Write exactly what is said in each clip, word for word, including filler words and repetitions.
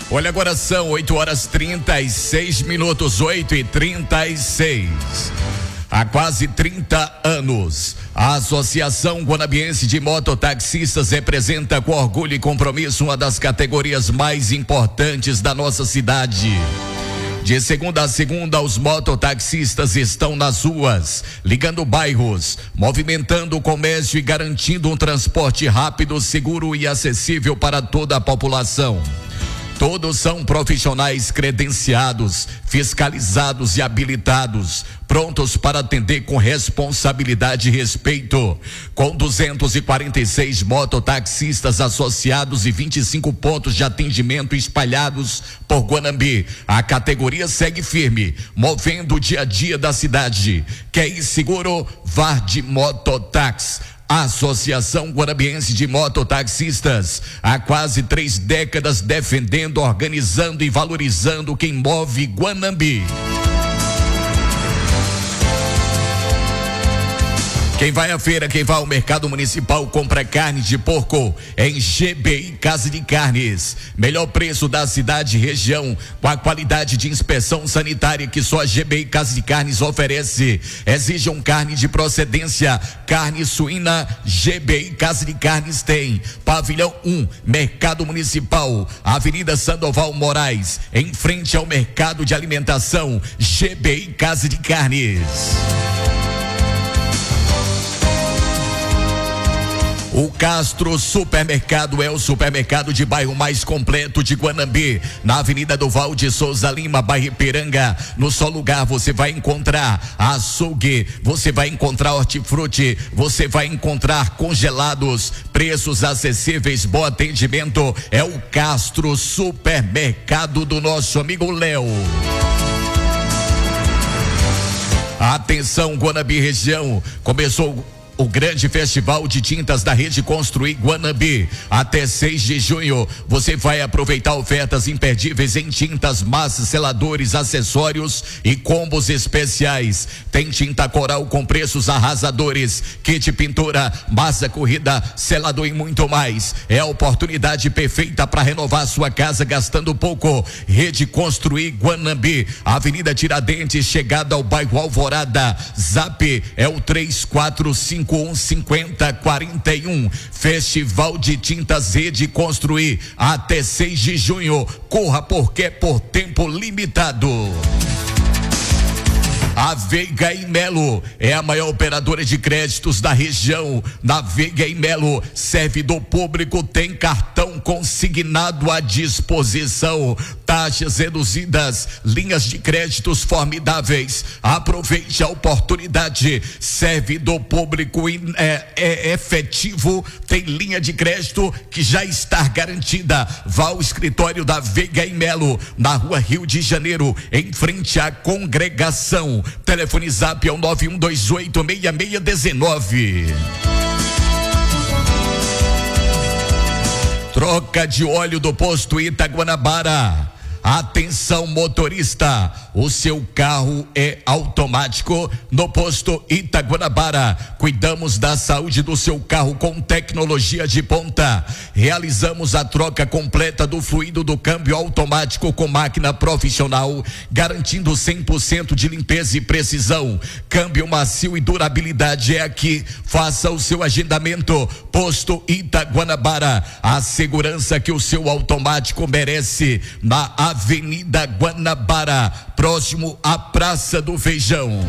Olha, agora são oito horas trinta e seis minutos, oito e trinta e seis. Há quase trinta anos, a Associação Guanabiense de Mototaxistas representa com orgulho e compromisso uma das categorias mais importantes da nossa cidade. De segunda a segunda, os mototaxistas estão nas ruas, ligando bairros, movimentando o comércio e garantindo um transporte rápido, seguro e acessível para toda a população. Todos são profissionais credenciados, fiscalizados e habilitados, prontos para atender com responsabilidade e respeito. Com duzentos e quarenta e seis mototaxistas associados e vinte e cinco pontos de atendimento espalhados por Guanambi, a categoria segue firme, movendo o dia a dia da cidade. Quer ir seguro? Vá de Mototax. Associação Guanabiense de Mototaxistas, há quase três décadas defendendo, organizando e valorizando quem move Guanambi. Quem vai à feira, quem vai ao mercado municipal, compra carne de porco em G B I Casa de Carnes. Melhor preço da cidade e região, com a qualidade de inspeção sanitária que só a G B I Casa de Carnes oferece. Exijam carne de procedência, carne suína, G B I Casa de Carnes tem. Pavilhão um, Mercado Municipal, Avenida Sandoval Moraes, em frente ao Mercado de Alimentação, G B I Casa de Carnes. O Castro Supermercado é o supermercado de bairro mais completo de Guanambi, na Avenida do Val de Souza Lima, bairro Ipiranga. No só lugar você vai encontrar açougue, você vai encontrar hortifruti, você vai encontrar congelados, preços acessíveis, bom atendimento. É o Castro Supermercado do nosso amigo Léo. Atenção, Guanambi região, começou o grande festival de tintas da Rede Construir Guanambi. Até seis de junho, você vai aproveitar ofertas imperdíveis em tintas, massas, seladores, acessórios e combos especiais. Tem tinta coral com preços arrasadores, kit pintura, massa corrida, selador e muito mais. É a oportunidade perfeita para renovar sua casa gastando pouco. Rede Construir Guanambi, Avenida Tiradentes, chegada ao bairro Alvorada. Zap é o três quatro cinco um cinquenta quarenta e um. Festival de Tintas Rede Construir, até seis de junho. Corra porque é por tempo limitado. A Veiga e Melo é a maior operadora de créditos da região. Na Veiga e Melo, servidor público tem cartão consignado à disposição. Taxas reduzidas, linhas de créditos formidáveis. Aproveite a oportunidade. Servidor público é, é efetivo, tem linha de crédito que já está garantida. Vá ao escritório da Veiga e Melo, na rua Rio de Janeiro, em frente à congregação. Telefone Zap é o nove um dois oito seis seis um nove. Troca de óleo do posto Itaguanabara. Atenção, motorista, o seu carro é automático. No posto Itaguanabara, cuidamos da saúde do seu carro com tecnologia de ponta. Realizamos a troca completa do fluido do câmbio automático com máquina profissional, garantindo cem por cento de limpeza e precisão. Câmbio macio e durabilidade é aqui. Faça o seu agendamento. Posto Itaguanabara, a segurança que o seu automático merece. Na Avenida Guanabara, próximo à Praça do Feijão.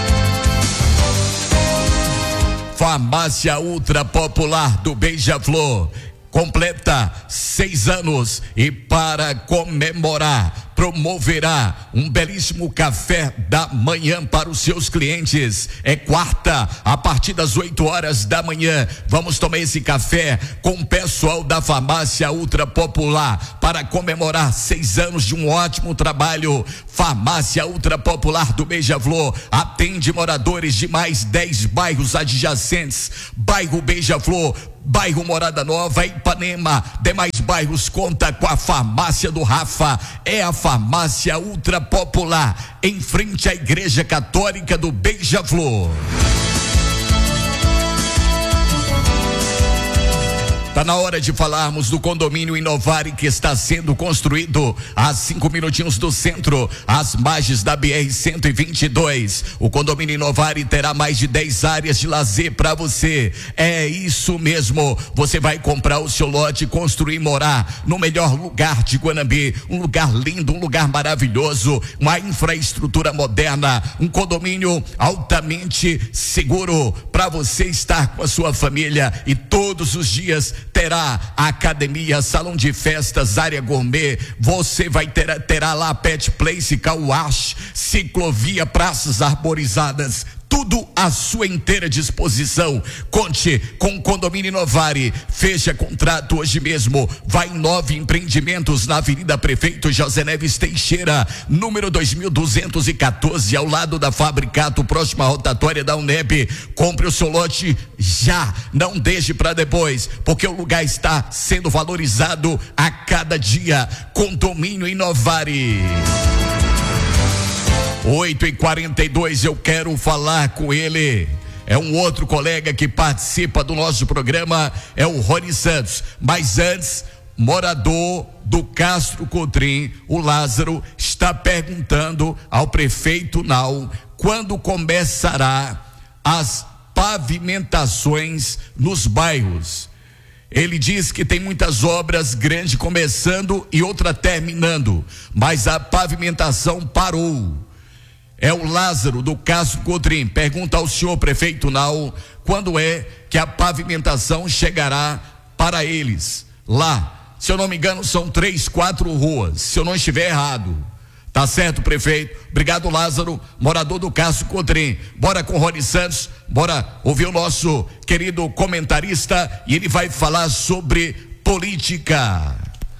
Farmácia Ultra Popular do Beija-Flor completa seis anos e para comemorar promoverá um belíssimo café da manhã para os seus clientes. É quarta, a partir das oito horas da manhã, vamos tomar esse café com o pessoal da Farmácia Ultra Popular para comemorar seis anos de um ótimo trabalho. Farmácia Ultra Popular do Beija-Flor atende moradores de mais dez bairros adjacentes. Bairro Beija-Flor, bairro Morada Nova, Ipanema, demais bairros conta com a farmácia do Rafa. É a Farmácia Ultra Popular, em frente à Igreja Católica do Beija-Flor. Tá na hora de falarmos do condomínio Inovari que está sendo construído a cinco minutinhos do centro, às margens da B R cento e vinte e dois. O condomínio Inovari terá mais de dez áreas de lazer para você. É isso mesmo. Você vai comprar o seu lote, construir e morar no melhor lugar de Guanambi, um lugar lindo, um lugar maravilhoso, uma infraestrutura moderna, um condomínio altamente seguro para você estar com a sua família, e todos os dias terá academia, salão de festas, área gourmet. Você vai ter terá lá Pet Place, car wash, ciclovia, praças arborizadas, tudo à sua inteira disposição. Conte com o Condomínio Inovari. Fecha contrato hoje mesmo. Vai em Nove Empreendimentos, na Avenida Prefeito José Neves Teixeira, número dois mil duzentos e quatorze, ao lado da Fabricato, próxima à rotatória da Uneb. Compre o seu lote já, não deixe para depois, porque o lugar está sendo valorizado a cada dia. Condomínio Inovari. oito e quarenta e dois, eu quero falar com ele. É um outro colega que participa do nosso programa, é o Rony Santos. Mas antes, morador do Castro Cotrim, o Lázaro, está perguntando ao prefeito Nau quando começará as pavimentações nos bairros. Ele diz que tem muitas obras grandes começando e outra terminando, mas a pavimentação parou. É o Lázaro do Castro Cotrim. Pergunta ao senhor prefeito Nau quando é que a pavimentação chegará para eles lá. Se eu não me engano, são três, quatro ruas, se eu não estiver errado. Tá certo, prefeito? Obrigado, Lázaro, morador do Castro Cotrim. Bora com o Rony Santos, bora ouvir o nosso querido comentarista, e ele vai falar sobre política.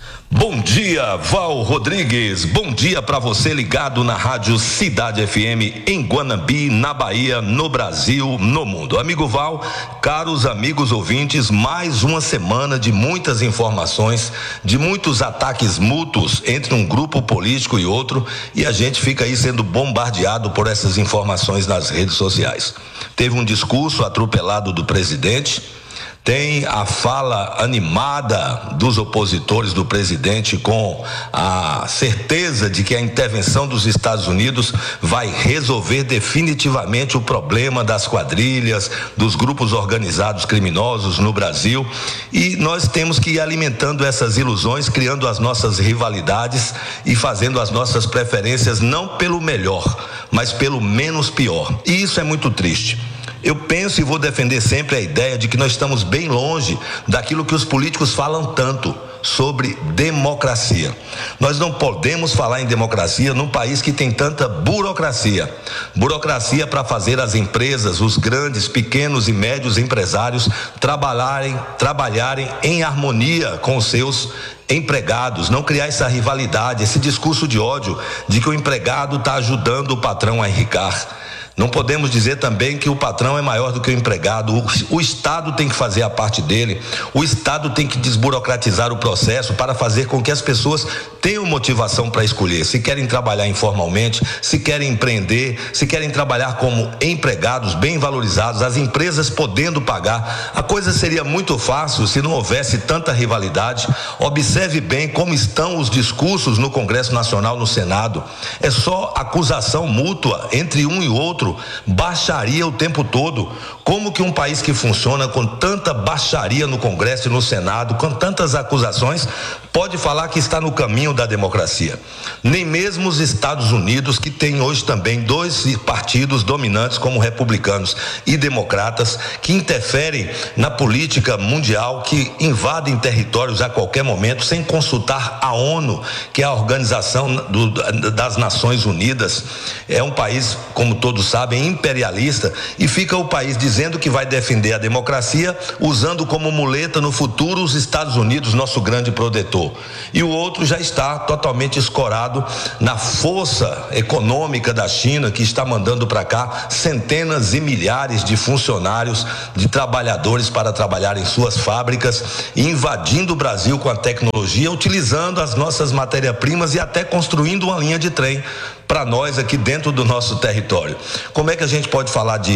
Bom dia, Val Rodrigues. Bom dia para você ligado na Rádio Cidade F M em Guanambi, na Bahia, no Brasil, no mundo. Amigo Val, caros amigos ouvintes, mais uma semana de muitas informações, de muitos ataques mútuos entre um grupo político e outro, e a gente fica aí sendo bombardeado por essas informações nas redes sociais. Teve um discurso atropelado do presidente. Tem a fala animada dos opositores do presidente com a certeza de que a intervenção dos Estados Unidos vai resolver definitivamente o problema das quadrilhas, dos grupos organizados criminosos no Brasil, e nós temos que ir alimentando essas ilusões, criando as nossas rivalidades e fazendo as nossas preferências não pelo melhor, mas pelo menos pior. E isso é muito triste. Eu penso e vou defender sempre a ideia de que nós estamos bem longe daquilo que os políticos falam tanto sobre democracia. Nós não podemos falar em democracia num país que tem tanta burocracia. Burocracia para fazer as empresas, os grandes, pequenos e médios empresários trabalharem, trabalharem em harmonia com os seus empregados, não criar essa rivalidade, esse discurso de ódio de que o empregado está ajudando o patrão a enricar. Não podemos dizer também que o patrão é maior do que o empregado. O, o Estado tem que fazer a parte dele. O Estado tem que desburocratizar o processo para fazer com que as pessoas tenham motivação para escolher. Se querem trabalhar informalmente, se querem empreender, se querem trabalhar como empregados bem valorizados, as empresas podendo pagar. A coisa seria muito fácil se não houvesse tanta rivalidade. Observe bem como estão os discursos no Congresso Nacional, no Senado. É só acusação mútua entre um e outro. Baixaria o tempo todo. Como que um país que funciona com tanta baixaria no Congresso e no Senado, com tantas acusações, pode falar que está no caminho da democracia? Nem mesmo os Estados Unidos, que tem hoje também dois partidos dominantes como republicanos e democratas, que interferem na política mundial, que invadem territórios a qualquer momento sem consultar a ONU, que é a Organização do, das Nações Unidas. É um país, como todos sabem, imperialista, e fica o país dizendo que vai defender a democracia, usando como muleta no futuro os Estados Unidos, nosso grande protetor. E o outro já está totalmente escorado na força econômica da China, que está mandando para cá centenas e milhares de funcionários, de trabalhadores para trabalhar em suas fábricas, invadindo o Brasil com a tecnologia, utilizando as nossas matérias-primas e até construindo uma linha de trem para nós aqui dentro do nosso território. Como é que a gente pode falar de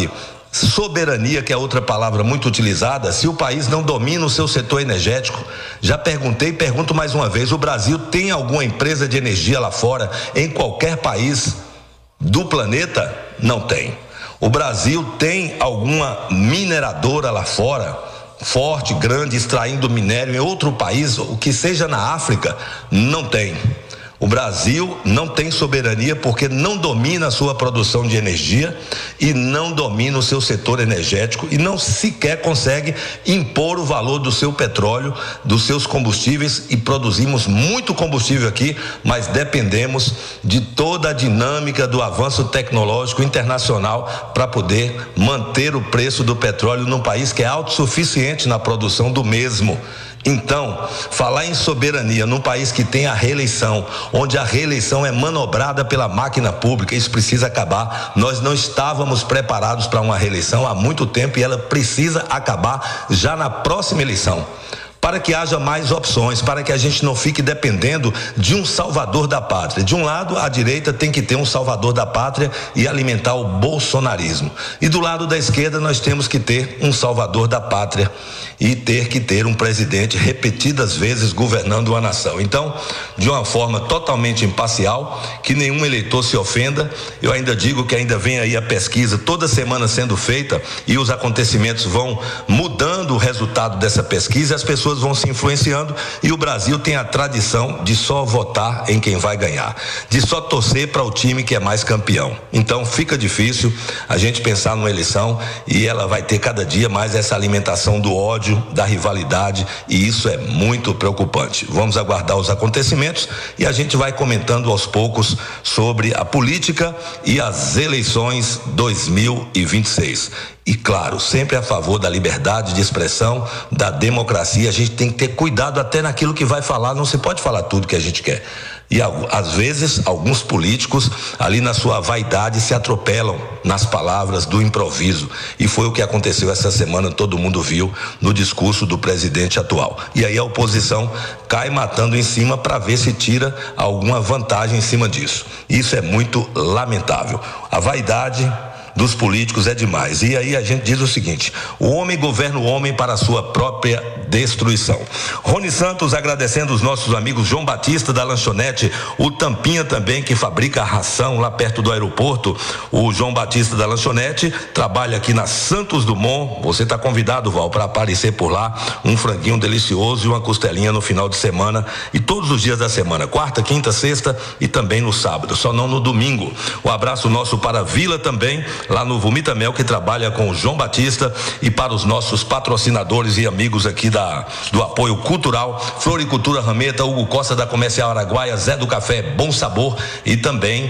soberania, que é outra palavra muito utilizada, se o país não domina o seu setor energético. Já perguntei e pergunto mais uma vez: o Brasil tem alguma empresa de energia lá fora, em qualquer país do planeta? Não tem. O Brasil tem alguma mineradora lá fora, forte, grande, extraindo minério em outro país, o que seja na África? Não tem. O Brasil não tem soberania porque não domina a sua produção de energia e não domina o seu setor energético e não sequer consegue impor o valor do seu petróleo, dos seus combustíveis, e produzimos muito combustível aqui, mas dependemos de toda a dinâmica do avanço tecnológico internacional para poder manter o preço do petróleo num país que é autossuficiente na produção do mesmo. Então, falar em soberania num país que tem a reeleição, onde a reeleição é manobrada pela máquina pública, isso precisa acabar. Nós não estávamos preparados para uma reeleição há muito tempo e ela precisa acabar já na próxima eleição, para que haja mais opções, para que a gente não fique dependendo de um salvador da pátria. De um lado, a direita tem que ter um salvador da pátria e alimentar o bolsonarismo. E do lado da esquerda, nós temos que ter um salvador da pátria e ter que ter um presidente repetidas vezes governando uma nação. Então, de uma forma totalmente imparcial, que nenhum eleitor se ofenda, eu ainda digo que ainda vem aí a pesquisa toda semana sendo feita e os acontecimentos vão mudando o resultado dessa pesquisa, as pessoas vão se influenciando, e o Brasil tem a tradição de só votar em quem vai ganhar, de só torcer para o time que é mais campeão. Então fica difícil a gente pensar numa eleição e ela vai ter cada dia mais essa alimentação do ódio, da rivalidade, e isso é muito preocupante. Vamos aguardar os acontecimentos e a gente vai comentando aos poucos sobre a política e as eleições dois mil e vinte e seis. E claro, sempre a favor da liberdade de expressão, da democracia. A gente tem que ter cuidado até naquilo que vai falar, não se pode falar tudo que a gente quer. E às vezes alguns políticos ali na sua vaidade se atropelam nas palavras do improviso, e foi o que aconteceu essa semana, todo mundo viu no discurso do presidente atual. E aí a oposição cai matando em cima para ver se tira alguma vantagem em cima disso. Isso é muito lamentável. A vaidade dos políticos é demais. E aí a gente diz o seguinte: o homem governa o homem para a sua própria destruição. Rony Santos agradecendo os nossos amigos João Batista da lanchonete, o Tampinha também, que fabrica ração lá perto do aeroporto. O João Batista da lanchonete trabalha aqui na Santos Dumont. Você está convidado, Val, para aparecer por lá. Um franguinho delicioso e uma costelinha no final de semana e todos os dias da semana, quarta, quinta, sexta e também no sábado, só não no domingo. Um abraço nosso para a Vila também, lá no Vomita Mel, que trabalha com o João Batista, e para os nossos patrocinadores e amigos aqui da, do apoio cultural, Floricultura Rameta, Hugo Costa da Comercial Araguaia, Zé do Café Bom Sabor, e também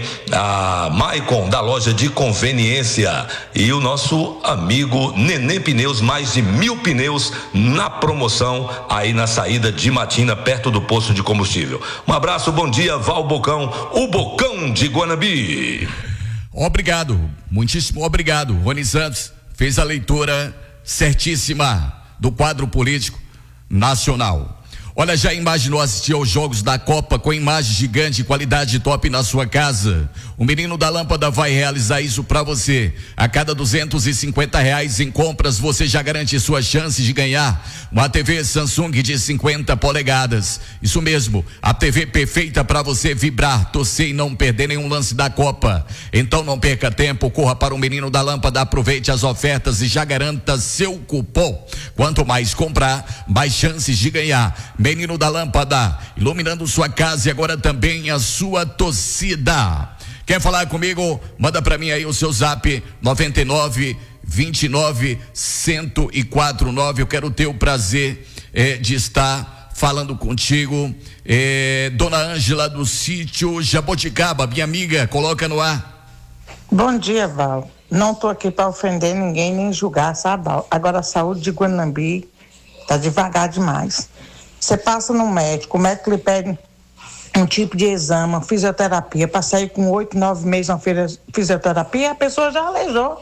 a Maicon da loja de conveniência, e o nosso amigo Nenê Pneus, mais de mil pneus na promoção aí na saída de Matina, perto do posto de combustível. Um abraço, bom dia, Val Bocão, o Bocão de Guanabi. Obrigado, muitíssimo obrigado. Rony Santos fez a leitura certíssima do quadro político nacional. Olha, já imaginou assistir aos jogos da Copa com imagem gigante e qualidade top na sua casa? O Menino da Lâmpada vai realizar isso para você. A cada duzentos e cinquenta reais em compras, você já garante suas chances de ganhar uma T V Samsung de cinquenta polegadas. Isso mesmo, a T V perfeita para você vibrar, torcer e não perder nenhum lance da Copa. Então não perca tempo, corra para o Menino da Lâmpada, aproveite as ofertas e já garanta seu cupom. Quanto mais comprar, mais chances de ganhar. Menino da Lâmpada, iluminando sua casa e agora também a sua torcida. Quer falar comigo? Manda pra mim aí o seu zap noventa e nove, vinte e nove, cento e quatro nove. Eu quero ter o prazer eh, de estar falando contigo. Eh, Dona Ângela do sítio Jaboticaba, minha amiga, coloca no ar. Bom dia, Val. Não tô aqui para ofender ninguém nem julgar, sabe? Agora a saúde de Guanambi tá devagar demais. Você passa no médico, o médico lhe pede um tipo de exame, fisioterapia, para sair com oito, nove meses na fisioterapia, a pessoa já aleijou.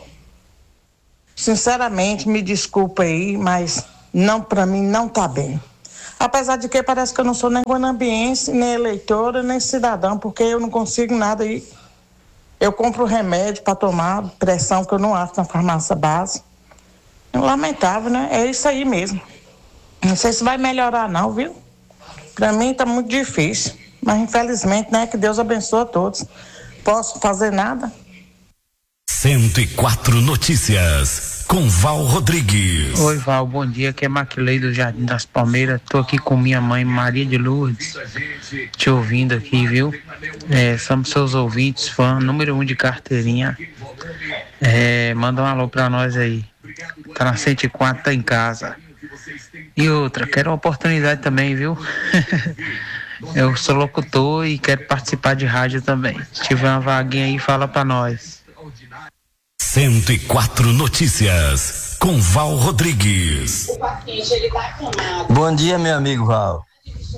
Sinceramente, me desculpa aí, mas não, para mim não tá bem. Apesar de que parece que eu não sou nem guanambiense, nem eleitora, nem cidadão, porque eu não consigo nada aí. Eu compro remédio para tomar, pressão que eu não acho na farmácia base. Lamentável, né? É isso aí mesmo. Não sei se vai melhorar não, viu? Para mim tá muito difícil. Mas infelizmente, né? Que Deus abençoe a todos. Posso fazer nada? cento e quatro Notícias, com Val Rodrigues. Oi, Val, bom dia. Aqui é Maquilei do Jardim das Palmeiras. Tô aqui com minha mãe, Maria de Lourdes, te ouvindo aqui, viu? É, somos seus ouvintes, fã número um de carteirinha. É, manda um alô pra nós aí. Tá na cento e quatro, tá em casa. E outra, quero uma oportunidade também, viu? Eu sou locutor e quero participar de rádio também. Se tiver uma vaguinha aí, fala pra nós. cento e quatro Notícias, com Val Rodrigues. Bom dia, meu amigo Val.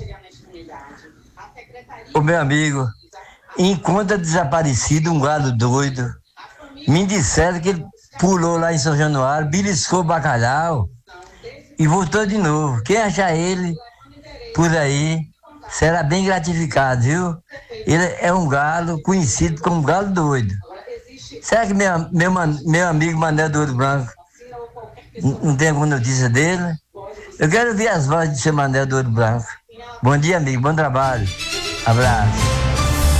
O meu amigo, encontra desaparecido um galo doido. Me disseram que ele pulou lá em São Januário, beliscou o bacalhau e voltou de novo. Quem achar ele por aí será bem gratificado, viu? Ele é um galo conhecido como galo doido. Será que meu, meu, meu amigo Mané do Ouro Branco não, não tem alguma notícia dele? Eu quero ouvir as vozes de seu Mané do Ouro Branco. Bom dia, amigo. Bom trabalho. Abraço.